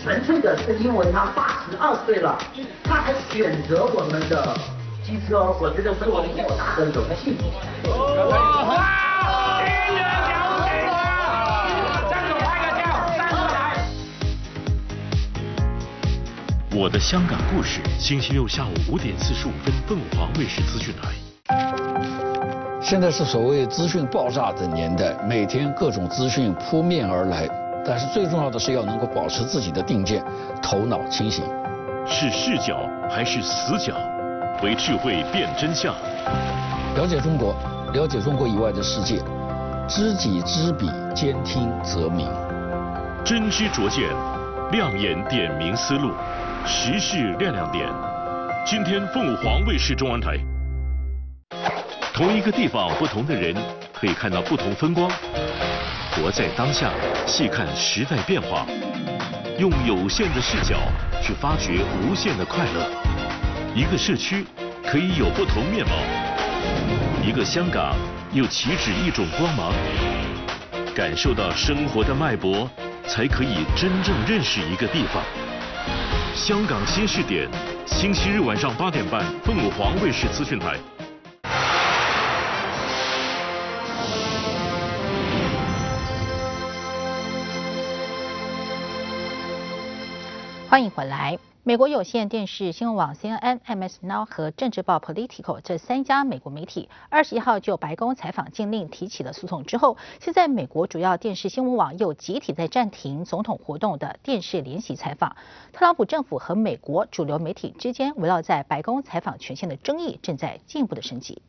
纯粹的是因为他82岁了，他还选择我们的机车，我觉得是我莫大的荣幸。 我的香港故事，星期六下午5点45分，凤凰卫视资讯台。 现在是所谓资讯爆炸的年代，每天各种资讯扑面而来，但是最重要的是要能够保持自己的定见，头脑清醒。 是视角还是死角？为智慧辨真相。 了解中国，了解中国以外的世界，知己知彼，兼听则明。 真知灼见，亮眼点明思路，时事亮亮点。今天凤凰卫视中文台。同一个地方，不同的人，可以看到不同风光。活在当下，细看时代变化，用有限的视角去发掘无限的快乐。一个社区可以有不同面貌，一个香港又岂止一种光芒。感受到生活的脉搏，才可以真正认识一个地方。香港新视点，星期日晚上8点半，凤凰卫视资讯台。 欢迎回来。美国有线电视新闻网 CNN、MS Now 和政治报 Politico 这3家美国媒体21号就白宫采访禁令提起了诉讼之后，现在美国主要电视新闻网又集体在暂停总统活动的电视联席采访。特朗普政府和美国主流媒体之间围绕在白宫采访权限的争议正在进一步的升级。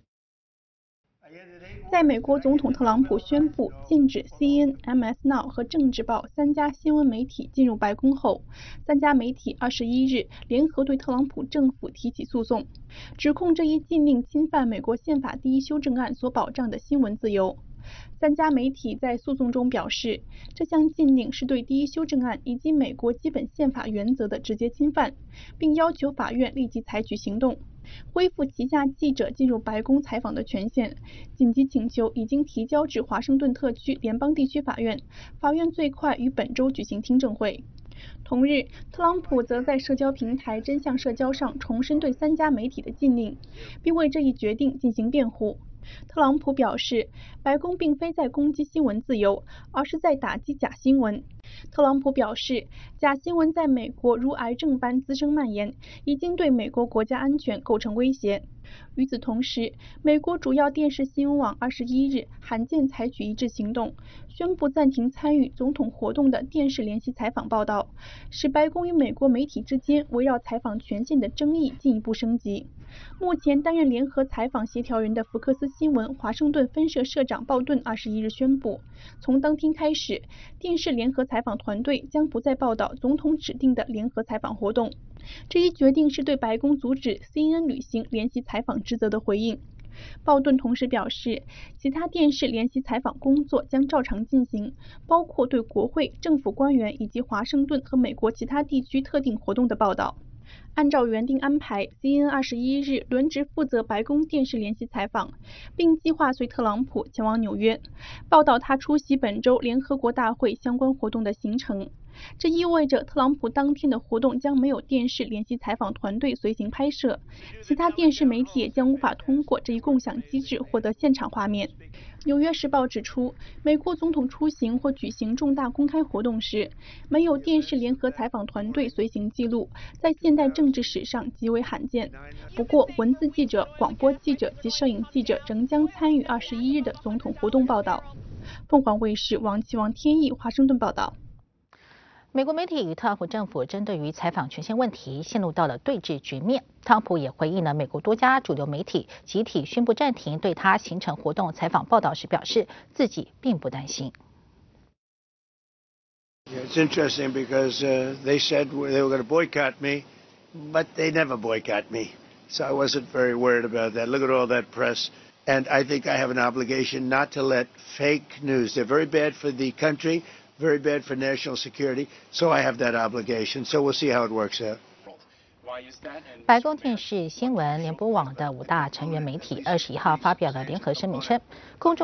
在美国总统特朗普宣布禁止 CNN、MS Now 和政治报3家新闻媒体进入白宫后，3家媒体21日联合对特朗普政府提起诉讼，指控这一禁令侵犯美国宪法第1修正案所保障的新闻自由。3家媒体在诉讼中表示，这项禁令是对第1修正案以及美国基本宪法原则的直接侵犯，并要求法院立即采取行动，恢复旗下记者进入白宫采访的权限。紧急请求已经提交至华盛顿特区联邦地区法院，法院最快于本周举行听证会。同日，特朗普则在社交平台真相社交上重申对3家媒体的禁令，并为这一决定进行辩护。特朗普表示，白宫并非在攻击新闻自由，而是在打击假新闻。特朗普表示，假新闻在美国如癌症般滋生蔓延，已经对美国国家安全构成威胁。与此同时，美国主要电视新闻网21日罕见采取一致行动，宣布暂停参与总统活动的电视联席采访报道，使白宫与美国媒体之间围绕采访权限的争议进一步升级。目前担任联合采访协调人的福克斯新闻华盛顿分社社长鲍顿21日宣布，从当天开始，电视联合采访团队将不再报道总统指定的联合采访活动。这一决定是对白宫阻止 CNN 履行联席采访职责的回应。鲍顿同时表示，其他电视联席采访工作将照常进行，包括对国会、政府官员以及华盛顿和美国其他地区特定活动的报道。按照原定安排 ，CNN 21日轮值负责白宫电视联席采访，并计划随特朗普前往纽约，报道他出席本周联合国大会相关活动的行程。这意味着特朗普当天的活动将没有电视联席采访团队随行拍摄，其他电视媒体也将无法通过这一共享机制获得现场画面。纽约时报指出，美国总统出行或举行重大公开活动时，没有电视联合采访团队随行记录，在现代政治史上极为罕见。不过，文字记者、广播记者及摄影记者仍将参与21日的总统活动报道。凤凰卫视王启王天意华盛顿报道。 美国媒体与特朗普政府针对于采访权限问题陷入到了对峙局面。特朗普也回应了美国多家主流媒体集体宣布暂停对他行程活动采访报道时，表示自己并不担心。 It's interesting because they said they were going to boycott me, but they never boycott me, so I wasn't very worried about that. Look at all that press. And I think I have an obligation not to let fake news. They're very bad for the country. Very bad for national security, so I have that obligation. So we'll see how it works out. 白宫电视新闻联播网的5大成员媒体21号发表了联合声明称，公众